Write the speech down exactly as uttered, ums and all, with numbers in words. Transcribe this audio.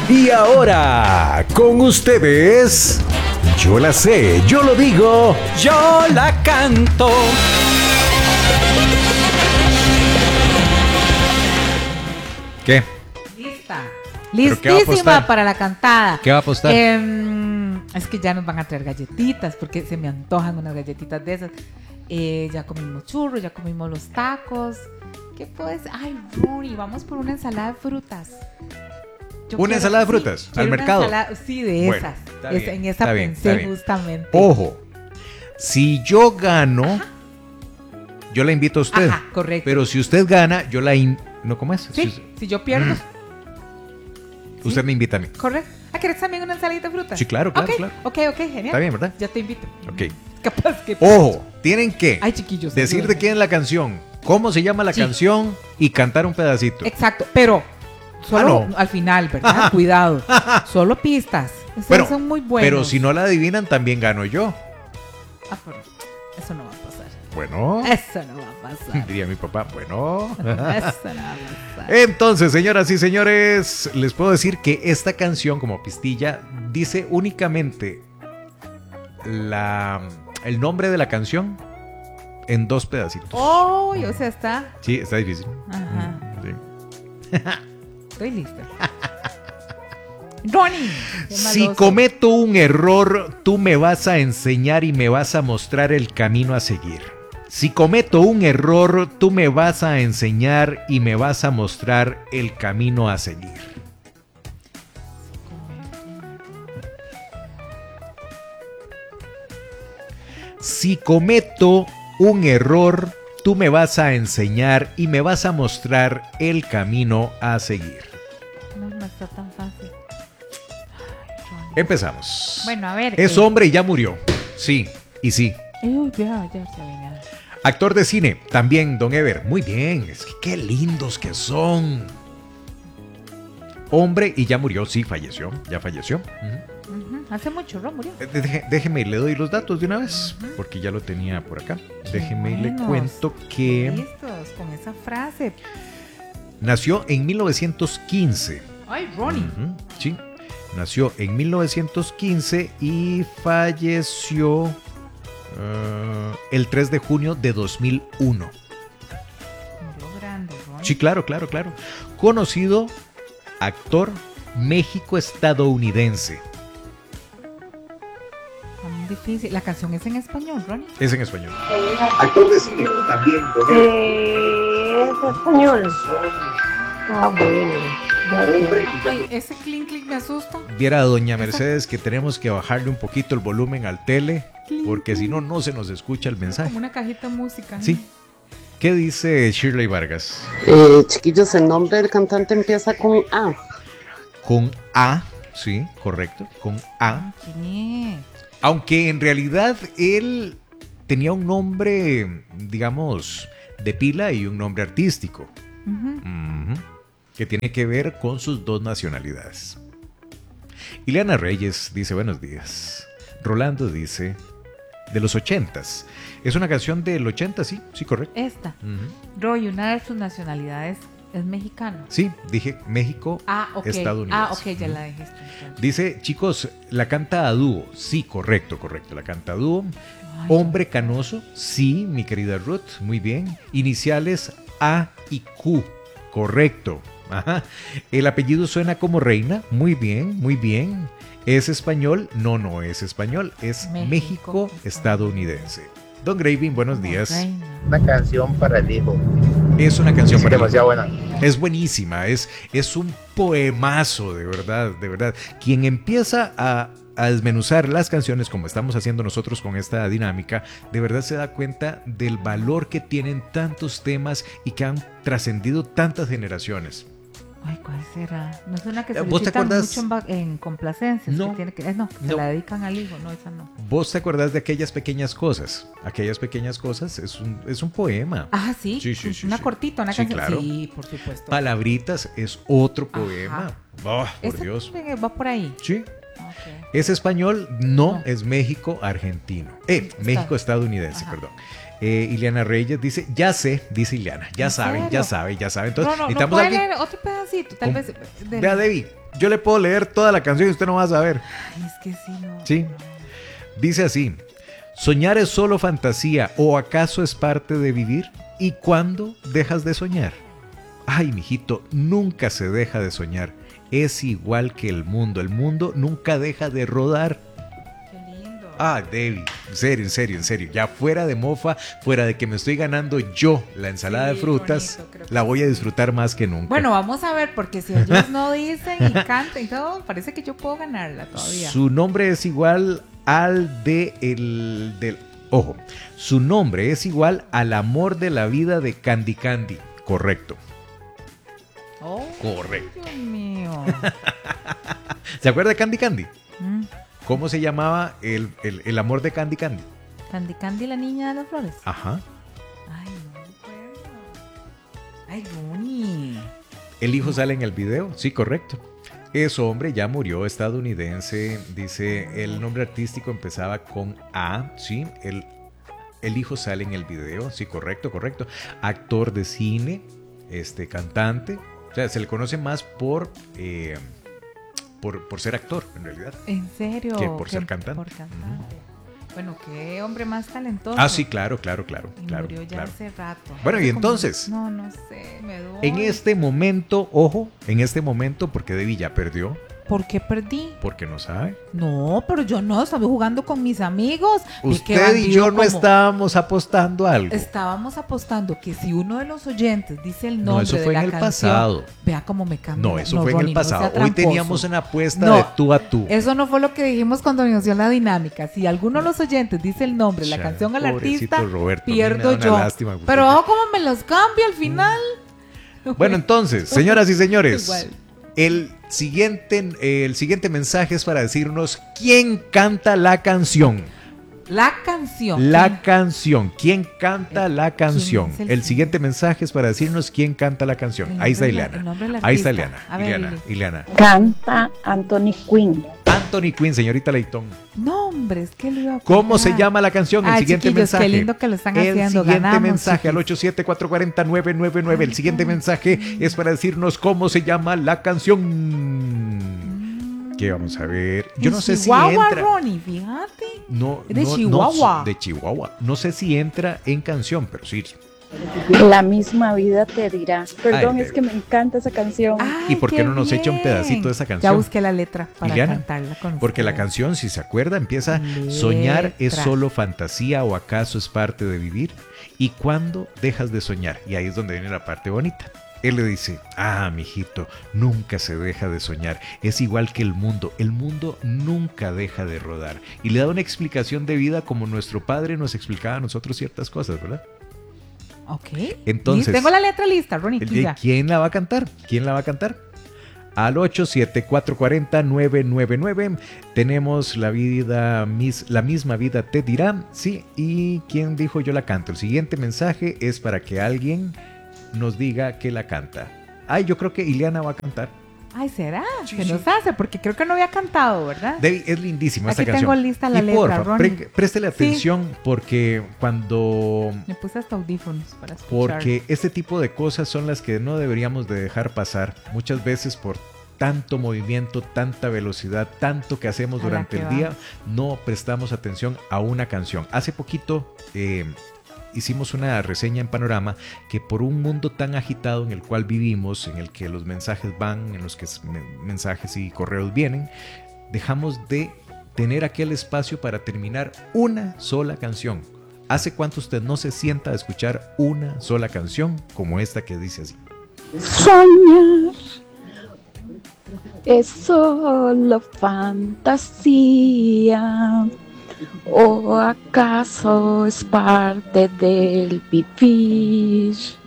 Y ahora, con ustedes, yo la sé, yo lo digo, yo la canto. ¿Qué? Lista. ¿Pero qué va a Listísima apostar? para la cantada. ¿Qué va a apostar? Eh, es que ya nos van a traer galletitas porque se me antojan unas galletitas de esas. Eh, ya comimos churros, ya comimos los tacos. ¿Qué puedes? Ay, Rory, vamos por una ensalada de frutas. Yo ¿Una quiero- ensalada de sí, frutas? quiero ¿Al una mercado? ensalada- sí, de Bueno, esas. está Es- bien, en esa está bien, pensé está bien. justamente. Ojo, si yo gano, yo la invito a usted. Ajá, correcto. Pero si usted gana, yo la... in- ¿No, cómo es? Sí, Si- si yo pierdo, usted me invita a mí. correcto. ¿Ah, querés también una ensaladita de frutas? Sí, claro, claro, Ok, claro. Ok, ok, genial. Está bien, ¿verdad? Ya te invito. Ok. Capaz que... Ojo, tienen que Ay, chiquillos. decir de ayúdenme. quién es la canción, cómo se llama la Sí. canción y cantar un pedacito. Exacto, pero solo Ah, no. al final, ¿verdad? Cuidado. Solo pistas. Esas Bueno, son muy buenas. pero si no la adivinan, también gano yo. Ah, pero eso no va a pasar. Bueno, Eso no va a pasar. diría mi papá, bueno. Eso no va a pasar. Entonces, señoras y señores, les puedo decir que esta canción como pistilla dice únicamente la, el nombre de la canción en dos pedacitos. Oh, o sea, está. Sí, está difícil. Ajá. Sí. Estoy lista. Ronnie. qué Si maloso. cometo un error, tú me vas a enseñar y me vas a mostrar el camino a seguir. Si cometo un error, tú me vas a enseñar y me vas a mostrar el camino a seguir. Si cometo un error, tú me vas a enseñar y me vas a mostrar el camino a seguir. No, no está tan fácil. Ay, Ronnie. Empezamos. Bueno, a ver. Es eh, hombre y ya murió. Sí, y sí. Uy, ya, ya se venía. Actor de cine, también Don Ever. Muy bien, es que qué lindos que son. Hombre y ya murió, sí, falleció, ya falleció. Ujú. Ujú, hace mucho, Ron murió. Eh, deje- déjeme, le doy los datos de una vez, porque ya lo tenía por acá. Déjeme y le buenos. cuento que Listos con esa frase. nació en mil novecientos quince. Ay, Ronnie. Ujú, sí, nació en mil novecientos quince y falleció eh, el tres de junio de dos mil uno. Murió grande, Ronnie. Sí, claro, claro, claro. Conocido actor México-estadounidense. Está muy difícil. La canción es en español, Ronnie. Es en español. Actor de cine, también. Eh, es español. Ah, bueno. Ay, ese clink clink me asusta. Viera a doña Mercedes que tenemos que bajarle un poquito el volumen al tele, porque si no, no se nos escucha el mensaje. Como una cajita de música. ¿no? Sí. ¿Qué dice Shirley Vargas? Eh, chiquillos, el nombre del cantante empieza con A. Con A, sí, correcto, con A. Ah, ¿quién es? Aunque en realidad él tenía un nombre, digamos, de pila y un nombre artístico. Ujú. Ujú. Que tiene que ver con sus dos nacionalidades. Ileana Reyes dice buenos días. Rolando dice de los ochentas. Es una canción del ochenta, sí, sí, correcto. Esta. Ujú. Roy, una de sus nacionalidades es mexicana. Sí, dije México, Ah, ok. estadounidense. Ah, ok, ya la dijiste. entonces. Dice, chicos, la canta a dúo. Sí, correcto, correcto. La canta a dúo. Ay, Hombre canoso. Sí, mi querida Ruth. Muy bien. Iniciales A y Q. Correcto. Ajá. El apellido suena como reina. Muy bien, muy bien. ¿Es español? No, no es español. Es México, México, estadounidense. Don Graving, buenos como días. reina. Una canción para el hijo. Es una canción Es para demasiado buena. Es buenísima, es, es un poemazo, de verdad, de verdad. Quien empieza a, a desmenuzar las canciones, como estamos haciendo nosotros con esta dinámica, de verdad se da cuenta del valor que tienen tantos temas y que han trascendido tantas generaciones. Ay, ¿cuál será? No es una que se ¿Vos te necesita acuerdas? mucho en, va- en complacencias. No. Que tiene que, eh, no, se No. la dedican al hijo. No, esa no. ¿Vos te acordás de aquellas pequeñas cosas? Aquellas pequeñas cosas es un, es un poema. Ah, sí. Sí, sí, sí, Una sí. cortita, una Sí, canción. claro. Sí, por supuesto. Palabritas es otro Ajá. poema. Oh, por Ese Dios. Va por ahí. Sí. Ok. ¿Es español? No, No. es México argentino. Eh, Está- México estadounidense, Ajá. perdón. Eh, Ileana Reyes dice, ya sé, dice Ileana, ya ¿En saben, serio? ya saben, ya saben. Entonces, No, no, no necesitamos puede alguien. leer otro pedacito, tal con- vez. de- Vea, Debbie, yo le puedo leer toda la canción y usted no va a saber. Ay, es que sí, no. Sí. Dice así, ¿soñar es solo fantasía o acaso es parte de vivir? ¿Y cuándo dejas de soñar? Ay, mijito, nunca se deja de soñar. Es igual que el mundo. El mundo nunca deja de rodar. Qué lindo. Ah, Debbie, en serio, en serio, en serio. Ya fuera de mofa, fuera de que me estoy ganando yo la ensalada Sí, de frutas, bonito, creo que la sí. voy a disfrutar más que nunca. Bueno, vamos a ver, porque si ellos no dicen y cantan y todo, parece que yo puedo ganarla todavía. Su nombre es igual al de el del ojo. Su nombre es igual al amor de la vida de Candy Candy. Correcto. Oh, Correcto. Dios mío. ¿Se acuerda de Candy Candy? Mm. ¿Cómo se llamaba el, el, el amor de Candy Candy? Candy Candy, la niña de las flores. Ajá. Ay, no recuerdo. Ay, Ronnie. El hijo sale en el video, sí, correcto. Es hombre, ya murió, estadounidense. Dice, el nombre artístico empezaba con A, sí. El, el hijo sale en el video, sí, correcto, correcto. Actor de cine, este, cantante. O sea, se le conoce más por, eh, por, por ser actor, en realidad. ¿En serio? Que por ¿Qué- ser cantante. Por cantante. Bueno, qué hombre más talentoso. Ah, sí, claro, claro, claro. Y claro, murió ya claro. hace rato. Bueno, y Hace como- entonces, No, no sé, me duele. en este momento, ojo, en este momento, porque Debbie ya perdió, ¿Por qué perdí? porque no sabe. No, pero yo no, estaba jugando con mis amigos. Vi que Usted y bandido yo no como- estábamos apostando algo. Estábamos apostando que si uno de los oyentes dice el nombre No, eso de fue la en el canción, pasado. vea cómo me cambia. No, eso fue en el Ronnie, no sea pasado. Hoy tramposo. teníamos una apuesta No, de tú a tú. Eso no fue lo que dijimos cuando inició la dinámica. Si alguno de los oyentes dice el nombre, la Cha, canción al pobrecito artista, Roberto, a mí me pierdo da una yo. lástima, porque- Pero ojo cómo me los cambia al final. Bueno, entonces, señoras y señores, Igual. el siguiente, eh, el siguiente mensaje es para decirnos quién canta la canción. La canción. La canción. ¿Quién canta la canción? es el El siguiente mensaje es para decirnos quién canta la canción. El Ahí está nombre de la- el Ileana. nombre del Ahí está artista. Ileana. A ver, Ileana. Lili. Ileana. Canta Anthony Quinn. Anthony Quinn, señorita Leitón. No, hombre, es que lo iba a ¿Cómo se cantar. llama la canción? El Ay, siguiente chiquillos, mensaje. qué lindo que lo están el haciendo. siguiente Ganamos, mensaje al chiquis. ocho siete cuatro cuatro cero nueve nueve nueve. El siguiente mensaje es para decirnos cómo se llama la canción. ¿Qué vamos a ver? Yo De no sé si Chihuahua, entra. Ronnie, fíjate. No, Es de no, no, Chihuahua. de Chihuahua. No sé si entra en canción, pero sí. La misma vida te dirá. Perdón, Ay, es que me encanta esa canción. Ay, ¿Y por qué no nos bien. echa un pedacito de esa Ya canción? busqué la letra para Ileana, cantarla con Porque la ustedes. canción, si se acuerda, empieza soñar es Letra. solo fantasía o acaso es parte de vivir. ¿Y cuándo dejas de soñar? Y ahí es donde viene la parte bonita. Él le dice, ah, mijito, nunca se deja de soñar. Es igual que el mundo. El mundo nunca deja de rodar. Y le da una explicación de vida como nuestro padre nos explicaba a nosotros ciertas cosas, ¿verdad? Ok. Entonces- Listo, tengo la letra lista, Ronnie. El aquí de ya. ¿Quién la va a cantar? ¿Quién la va a cantar? Al ocho siete cuatro cuatro cero nueve nueve nueve tenemos la vida, mis, la misma vida te dirá, sí, y ¿quién dijo yo la canto? El siguiente mensaje es para que alguien nos diga que la canta. Ay, yo creo que Ileana va a cantar. Ay, ¿será? Sí, ¿Qué sí. nos hace? Porque creo que no había cantado, ¿verdad? Debbie, es lindísima esta Aquí canción. tengo lista la y letra, porfa, Ronnie. pre- préstele Sí. atención porque cuando... Me puse hasta audífonos para escuchar. Porque este tipo de cosas son las que no deberíamos de dejar pasar. Muchas veces por tanto movimiento, tanta velocidad, tanto que hacemos A la durante que el día, vamos. no prestamos atención a una canción. Hace poquito eh, hicimos una reseña en Panorama que por un mundo tan agitado en el cual vivimos, en el que los mensajes van, en los que s- me- mensajes y correos vienen, dejamos de tener aquel espacio para terminar una sola canción. ¿Hace cuánto usted no se sienta a escuchar una sola canción como esta que dice así? Soñar es solo fantasía. ¿O acaso es parte del vivir?